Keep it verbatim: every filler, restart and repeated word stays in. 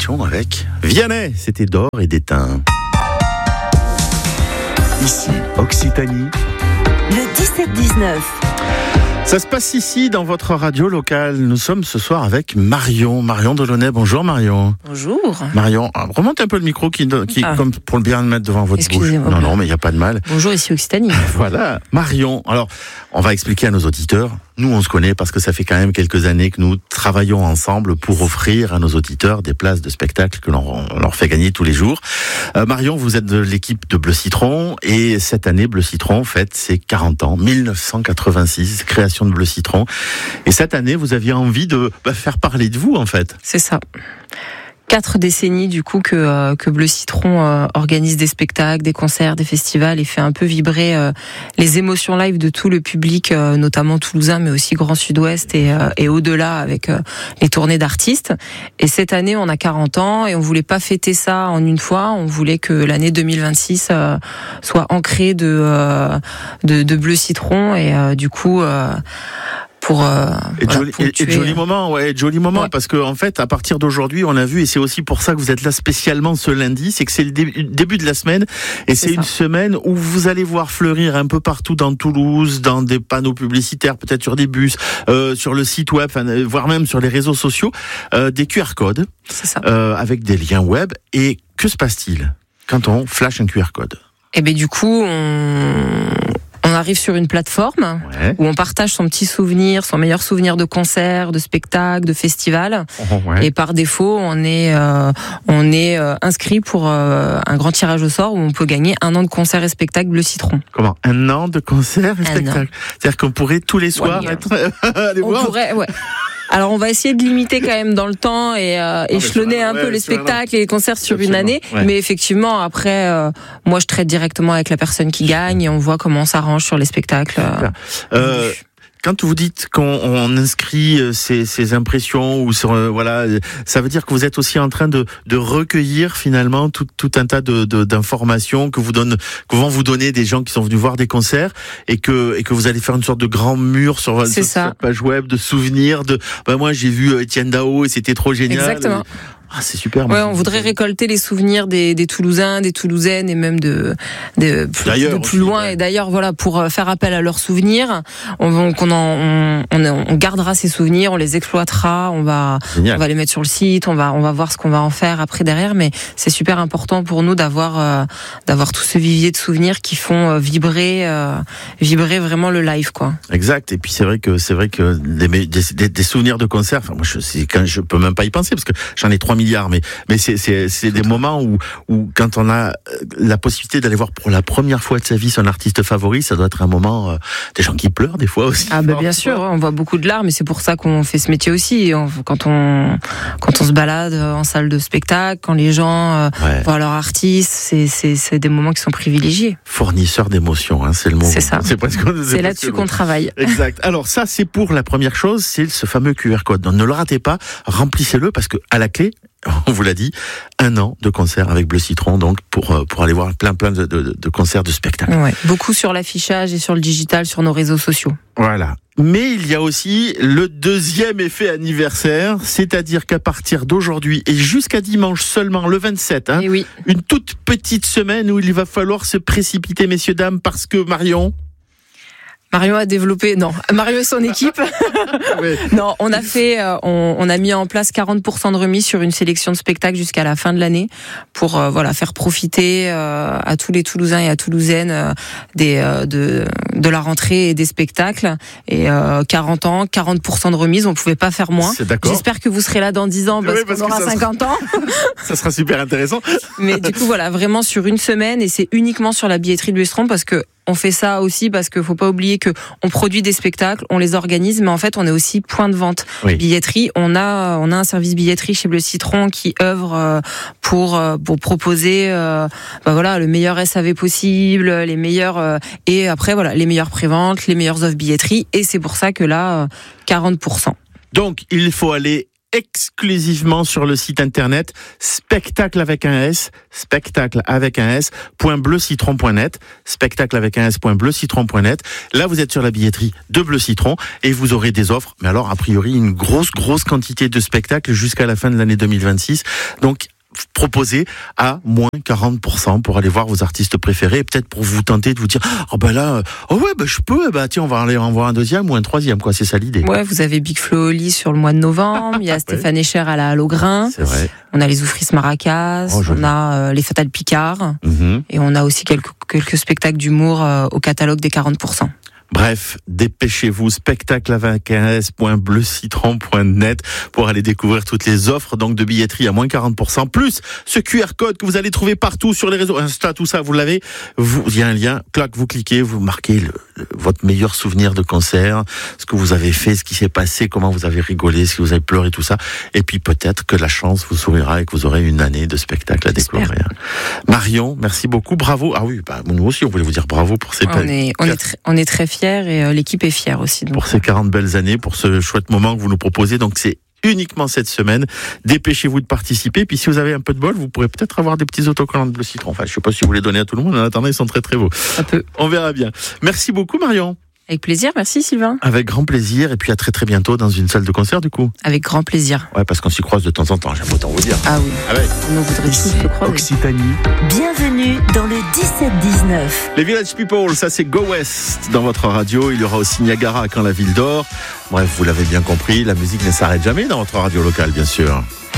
l'émission avec Vianney. C'était d'or et d'étain. Ici, Occitanie. Le dix-sept dix-neuf. Ça se passe ici, dans votre radio locale. Nous sommes ce soir avec Marion. Marion Delaunay. Bonjour Marion. Bonjour. Marion, remonte un peu le micro qui, qui ah. comme pour bien le mettre devant votre bouche. Non, non, mais il n'y a pas de mal. Bonjour, ici Occitanie. Voilà, Marion. Alors, on va expliquer à nos auditeurs. Nous, on se connaît parce que ça fait quand même quelques années que nous travaillons ensemble pour offrir à nos auditeurs des places de spectacle que l'on leur fait gagner tous les jours. Euh, Marion, vous êtes de l'équipe de Bleu Citron et cette année, Bleu Citron fête ses quarante ans, dix-neuf cent quatre-vingt-six, création de Bleu Citron. Et cette année, vous aviez envie de bah, faire parler de vous, en fait. C'est ça. Quatre décennies du coup que euh, que Bleu Citron euh, organise des spectacles, des concerts, des festivals et fait un peu vibrer euh, les émotions live de tout le public, euh, notamment toulousain, mais aussi Grand Sud-Ouest et, euh, et au-delà avec euh, les tournées d'artistes. Et cette année, on a quarante ans et on voulait pas fêter ça en une fois. On voulait que l'année deux mille vingt-six euh, soit ancrée de, euh, de de Bleu Citron et euh, du coup. Euh, Pour, euh, et, voilà, joli, et, et joli moment, ouais, joli moment, ouais. Parce que en fait, à partir d'aujourd'hui, on a vu, et c'est aussi pour ça que vous êtes là spécialement ce lundi, c'est que c'est le début, début de la semaine, et c'est, c'est une semaine où vous allez voir fleurir un peu partout dans Toulouse, dans des panneaux publicitaires, peut-être sur des bus, euh, sur le site web, voire même sur les réseaux sociaux, euh, des Q R codes, c'est ça. Euh, avec des liens web. Et que se passe-t-il quand on flash un Q R code? Eh ben du coup, on On arrive sur une plateforme ouais. où on partage son petit souvenir, son meilleur souvenir de concert, de spectacle, de festival. Oh, ouais. Et par défaut, on est euh, on est euh, inscrit pour euh, un grand tirage au sort où on peut gagner un an de concert et spectacle Bleu Citron. Comment? Un an de concert et un spectacle. An. C'est-à-dire qu'on pourrait tous les soirs ouais, être aller on voir. Pourrait, ouais. Alors on va essayer de limiter quand même dans le temps et euh, ah, échelonner un, un peu ouais, les spectacles et les concerts sur absolument. Une année. Ouais. Mais effectivement, après, euh, moi je traite directement avec la personne qui gagne et on voit comment on s'arrange sur les spectacles. Euh, Quand vous dites qu'on on inscrit ces, ces impressions ou sur, euh, voilà, ça veut dire que vous êtes aussi en train de, de recueillir finalement tout, tout un tas de, de, d'informations que vous donne, que vont vous donner des gens qui sont venus voir des concerts et que, et que vous allez faire une sorte de grand mur sur, sur cette page web de souvenirs de, ben moi j'ai vu Étienne Dao et c'était trop génial. Exactement. Ah, c'est super. Ouais, on voudrait récolter les souvenirs des, des Toulousains, des Toulousaines et même de, de, plus, de plus aussi, loin. Ouais. Et d'ailleurs, voilà, pour faire appel à leurs souvenirs, on, on, on, en, on, on gardera ces souvenirs, on les exploitera, on va, on va les mettre sur le site, on va, on va voir ce qu'on va en faire après derrière. Mais c'est super important pour nous d'avoir, euh, d'avoir tout ce vivier de souvenirs qui font vibrer, euh, vibrer vraiment le live, quoi. Exact. Et puis c'est vrai que c'est vrai que des, des, des souvenirs de concert. Enfin, moi, je, c'est, quand je peux même pas y penser parce que j'en ai trois milliards, mais mais c'est c'est c'est des moments où où quand on a la possibilité d'aller voir pour la première fois de sa vie son artiste favori, ça doit être un moment, euh, des gens qui pleurent des fois aussi. Ah bah bien sûr, on voit beaucoup de larmes, et c'est pour ça qu'on fait ce métier aussi. Et on, quand on quand on se balade en salle de spectacle, quand les gens euh, ouais. voient leur artiste, c'est c'est c'est des moments qui sont privilégiés. Fournisseur d'émotions, hein, c'est le mot. C'est ça. C'est presque. C'est, c'est là-dessus qu'on travaille. Exact. Alors ça, c'est pour la première chose, c'est ce fameux Q R code. Donc ne le ratez pas, remplissez-le parce que à la clé, on vous l'a dit, un an de concert avec Bleu Citron, donc pour pour aller voir plein plein de, de, de concerts, de spectacles. Ouais, beaucoup sur l'affichage et sur le digital, sur nos réseaux sociaux. Voilà. Mais il y a aussi le deuxième effet anniversaire, c'est-à-dire qu'à partir d'aujourd'hui et jusqu'à dimanche seulement, le vingt-sept, hein, oui. une toute petite semaine où il va falloir se précipiter, messieurs, dames, parce que Marion... Marion a développé, non, Marion et son équipe. Oui. Non, on a fait, euh, on, on a mis en place quarante pour cent de remise sur une sélection de spectacles jusqu'à la fin de l'année pour euh, voilà faire profiter euh, à tous les Toulousains et à Toulousaines euh, des euh, de de la rentrée et des spectacles. Et euh, quarante ans, quarante pour cent de remise, on pouvait pas faire moins. C'est d'accord. J'espère que vous serez là dans dix ans parce, oui, parce qu'on aura cinquante sera... ans. Ça sera super intéressant. Mais du coup voilà, vraiment sur une semaine, et c'est uniquement sur la billetterie de Bleu Citron parce que on fait ça aussi parce qu'il faut pas oublier que on produit des spectacles, on les organise, mais en fait on est aussi point de vente. Oui. Billetterie, on a on a un service billetterie chez Bleu Citron qui œuvre pour pour proposer euh, bah voilà le meilleur S A V possible, les meilleurs euh, et après voilà les meilleures préventes, les meilleures offres billetterie, et c'est pour ça que là quarante pour cent. Donc il faut aller exclusivement sur le site internet spectacle avec un S, spectacle avec un S, point bleu citron point net, spectacle avec un S, point bleu citron point net. Là, vous êtes sur la billetterie de Bleu Citron et vous aurez des offres. Mais alors, a priori, une grosse, grosse quantité de spectacles jusqu'à la fin de l'année deux mille vingt-six. Donc, proposé à moins quarante pour cent pour aller voir vos artistes préférés et peut-être pour vous tenter de vous dire oh ben là oh ouais ben je peux bah tiens on va aller en voir un deuxième ou un troisième quoi, c'est ça l'idée. Ouais, vous avez Big Flo Oli sur le mois de novembre, il y a Stéphane ouais. Echer à la Halograin, c'est vrai. On a les Oufris Maracas, oh, on a euh, les Fatales Picard mm-hmm. et on a aussi quelques quelques spectacles d'humour euh, au catalogue des quarante pour cent. Bref, dépêchez-vous, spectacle avec un S, point bleu citron point net pour aller découvrir toutes les offres donc de billetterie à moins quarante pour cent, plus ce Q R code que vous allez trouver partout sur les réseaux, Insta, tout ça, vous l'avez, vous, il y a un lien, clac, vous cliquez, vous marquez le, le, votre meilleur souvenir de concert, ce que vous avez fait, ce qui s'est passé, comment vous avez rigolé, si vous avez pleuré, tout ça, et puis peut-être que la chance vous sourira et que vous aurez une année de spectacle à découvrir. Marion, merci beaucoup, bravo. Ah oui, bah, nous aussi, on voulait vous dire bravo pour ces... On est, on est, tr- on est très fiers. Et euh, l'équipe est fière aussi. Donc. Pour ces quarante belles années, pour ce chouette moment que vous nous proposez. Donc c'est uniquement cette semaine. Dépêchez-vous de participer. Puis si vous avez un peu de bol, vous pourrez peut-être avoir des petits autocollants de Bleu Citron. Enfin, je ne sais pas si vous les donnez à tout le monde. En attendant, ils sont très très beaux. Ça peut. On verra bien. Merci beaucoup Marion. Avec plaisir, merci Sylvain. Avec grand plaisir, et puis à très très bientôt dans une salle de concert du coup. Avec grand plaisir. Ouais, parce qu'on s'y croise de temps en temps, j'aime autant vous dire. Ah oui. Ah ouais. On voudrait tous se croiser. Occitanie. Bienvenue dans le dix-sept dix-neuf. Les Village People, ça c'est Go West dans votre radio. Il y aura aussi Niagara quand la ville dort. Bref, vous l'avez bien compris, la musique ne s'arrête jamais dans votre radio locale, bien sûr.